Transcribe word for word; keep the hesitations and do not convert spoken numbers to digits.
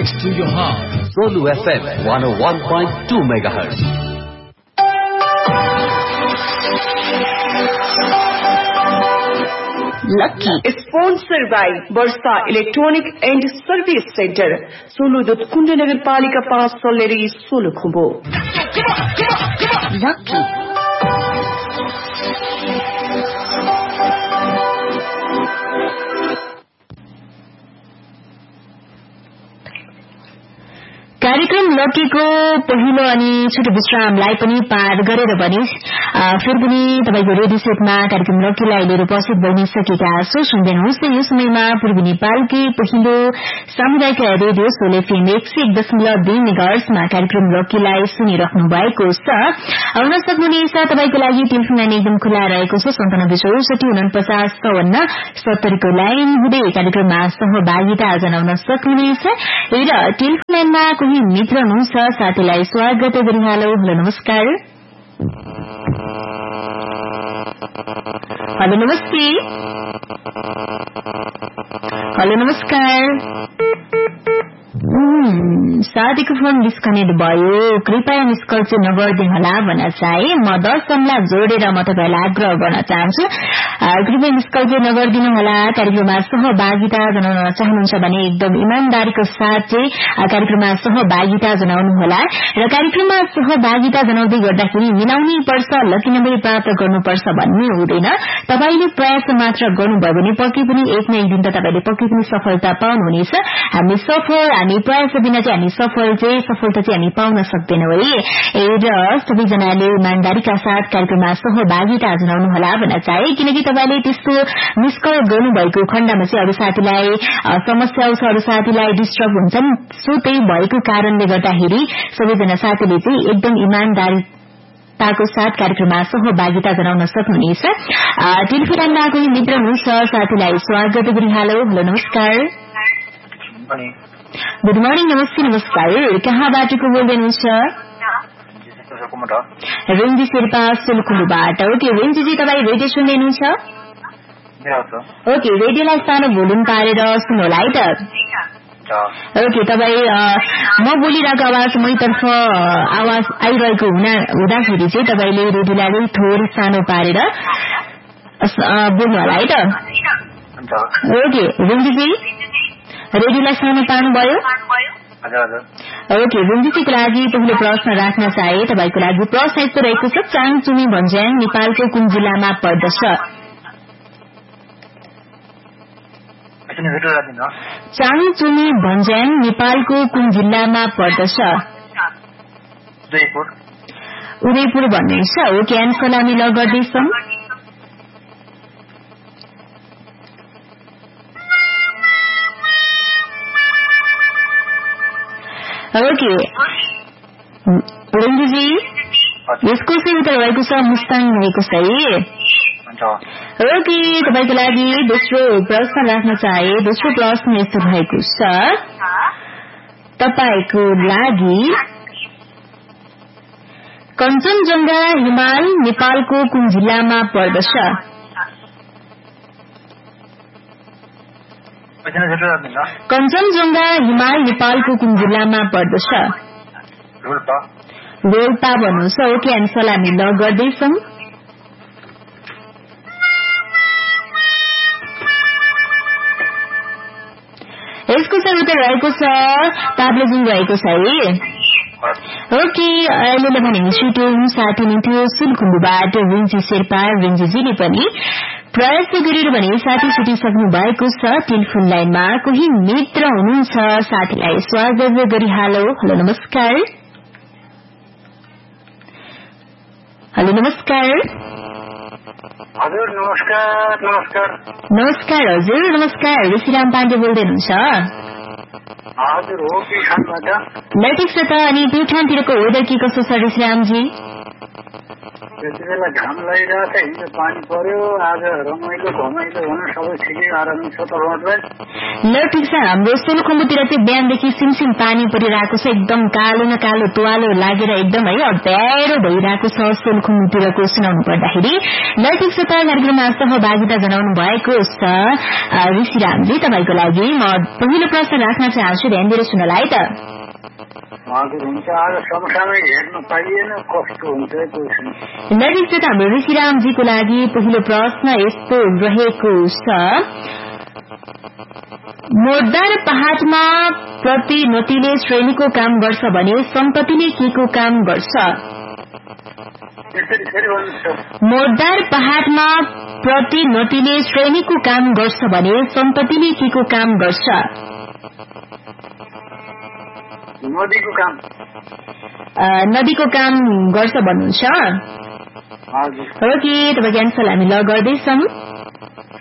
Close to your heart. Solu F M one oh one point two megahertz. Lucky sponsored by Barsa Electronic and Service Center. Solu Dutkunde Nagar Palika Pass Soleri Solu Kumbo. Lucky. कार्यक्रम लकीको पहिलो अनि छोटो विश्रामलाई पनि पार गरेर भने फेरि पनि तपाईको रेडियो सेटमा कार्यक्रम लकीलाई लिएर उपस्थित भइसकेका छौं। सुन्दैनुहुन्छ यो समयमा पूर्वी नेपालकै पहिलो सामुदायिक रेडियो सोल एफएम एक सय एक दशमलव दुई मेगाहर्ट्जमा कार्यक्रम लकीलाई सुनिराख्नु भएको छ। आउन सक्नुहुनेछ तपाईको लागि टेलिफोन लाइन एकदम खुला रहेको छ सन्तानब्बे चौसठी उनपचास चौवन्न सत्तरीको लाइन हुँदै कार्यक्रममा सहभागिता जनाउन सक्नुहुनेछ र टेलिफोन लाइनमा मित्र हुनुहुन्छ साथीलाई स्वागत गरिहालौ। हेलो नमस्कार। हेलो नमस्ते। हेलो नमस्कार। साथीको फोन डिस्कनेक्ट भयो। कृपया मिस कल चाहिँ नगर्दै होला भन्न चाहे म दस सम्ला जोडेर म तपाईलाई आग्रह गर्न चाहन्छु। कृपया मिस कल चाहिँ नगरिदिनु होला। कार्यक्रममा सहभागिता जनाउन चाहनुहुन्छ भने एकदम इमानदारीको साथ चाहिँ कार्यक्रममा सहभागिता जनाउनु होला र कार्यक्रममा सहभागिता जनाउँदै गर्दाखेरि मिलाउनै पर्छ, लकी नम्बर प्राप्त गर्नुपर्छ भन्ने हुँदैन। तपाईले प्रयास मात्र गर्नुभयो भने पक्कै पनि एक न एक दिन त तपाईले पक्कै पनि सफलता पाउनुहुनेछ। हामी सफल हामी प्रयास बिना चाहिँ हामी सफल चाहिँ सफलता चाहिँ हामी पाउन सक्दैनौं है। र सबैजनाले इमानदारीका साथ कार्यक्रममा सहभागिता जनाउनु होला भन्न चाहे किनकि तपाईले त्यस्तो मिस कल गर्नुभएको खण्डमा चाहिँ अरू साथीलाई समस्या आउँछ, अरू साथीलाई डिस्टर्ब हुन्छन्। सो त्यही भएको कारणले गर्दाखेरि सबैजना साथीले चाहिँ एकदम इमानदारी ताको साथ कार्यक्रममा सहभागिता जनाउन सक्नुहुनेछ। टेलिफोन लाइनमा कोही मित्र हुनुहुन्छ साथीलाई स्वागत गरिहालौ। हेलो नमस्कार। Good morning. नमस्ते। नमस्कार। कहाँबाट को बोल्दै हुनुहुन्छ? रेन्जी शेर्पा सोलुखुम्बुबाट। ओके रेन्जीजी तपाईँ रेडियो सुन्दै हुनुहुन्छ? ओके रेडियोलाई सानो भोल्युम पारेर सुन्नुहोला है त। ओके तपाईँ म बोलिरहेको आवाज मैतर्फ आवाज आइरहेको हुँदाखेरि चाहिँ तपाईँले रेडियोलाई थोरै सानो पारेर बोल्नु होला है त। ओके रेन्जीजी रेडियोलाई सानो पार्नुभयो? ओके रेन्जीजीको लागि पहिलो प्रश्न राख्न चाहे तपाईँको लागि प्रश्न यस्तो रहेको छ। चाङचुमी भन्ज्याङ नेपालको कुन जिल्लामा पर्दछ? चाङचुमी भन्ज्याङ नेपालको कुन जिल्लामा पर्दछ? उदयपुर भन्नुहुन्छ। ओके एन्सर हामी ल गर्दैछौँ। ओके रेन्जीजी यसको चाहिँ उत्तर भएको छ मुस्ताङ भएको छ है। ओके तपाईको लागि दोस्रो प्रश्न राख्न चाहे दोस्रो प्रश्न यस्तो भएको छ। तपाईको लागि कञ्चनजङ्घा हिमाल नेपालको कुन जिल्लामा पर्दछ? कञ्चनजङ्घा हिमाल नेपालको कुन जिल्लामा पर्दछ? रोल्पा भन्नुहुन्छ। ओके एन्सर हामी ल गर्दैछौँ। यसको चाहिँ उत्तर रहेको छ ताप्लेजुङ रहेको छ है। ओके अहिले भने छिटो साथी हुनुहुन्थ्यो सुलखुम्बुबाट रिन्जी शेर्पा। रिन्जीजीले पनि प्रयास गरेर भने साथी छुटिसक्नु भएको छ। टेलिफोन लाइनमा कोही मित्र हुनुहुन्छ साथीलाई स्वागत गरिहालौ। हेलो नमस्कार। हेलो नमस्कार। हजुर नमस्कार। नमस्कार नमस्कार हजुर नमस्कार। ऋषिराम पाण्डे बोल्दै हुनुहुन्छ? हजुर हो प्युठानबाट। ल ठिक छ त अनि प्युठानतिरको वेदर के कसो छ ऋषिरामजी? त्यति बेला घाम लागिरहेको छ, हिजो पानी पर्यो, आज रमाइलो घमाइलो भनौँ सबै ठिकै आरामी छ तपाईँहरूलाई। ल ठिक छ, हाम्रो सोलुखुम्बुतिर चाहिँ बिहानदेखि सिमसिम पानी परिरहेको छ, एकदम कालो न कालो तुवालो लागेर एकदम है अप्ठ्यारो भइरहेको छ सोलुखुम्बुतिरको सुनाउनु पर्दाखेरि। ल ठिक छ, त कार्यक्रममा सहभागिता जनाउनु भएको छ ऋषिरामजी, तपाईँको लागि म पहिलो प्रश्न राख्न चाहन्छु, ध्यान दिएर सुन्नलाई है त। हजुर हुन्छ, आज समसामयिक हेर्न पाइएन कस्तो हुन्छ क्वेसन। ल ठिक छ, त हाम्रो ऋषिरामजीको लागि पहिलो प्रश्न यस्तो रहेको छ, मोर्दार पहाडमा प्रतिनोतीले श्रेणीको काम गर्छ भने सम्पत्तिले के को काम गर्छ? मोर्दार पहाडमा प्रतिनोतीले श्रेणीको काम गर्छ भने सम्पत्तिले के को काम गर्छ? नदीको काम। नदीको काम गर्छ भन्नुहुन्छ? हजुर। ओके, तपाईँको एन्सर हामी ल गर्दैछौँ।